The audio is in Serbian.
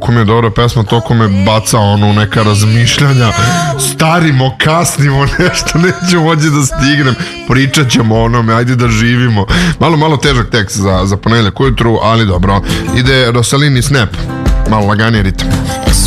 toliko mi je dobra pesma, toliko me baca ono neka razmišljanja, starimo, kasnimo, nešto neću moći da stignem, pričat ćemo o onome, ajde da živimo. Malo težak tekst za ponedjeljak ujutru, ali dobro. Ide Rosalini Snap, malo laganiji ritam.